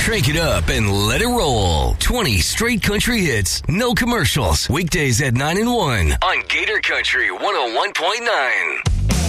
Crank it up and let it roll. 20 straight country hits, no commercials. Weekdays at 9 and 1 on Gator Country 101.9.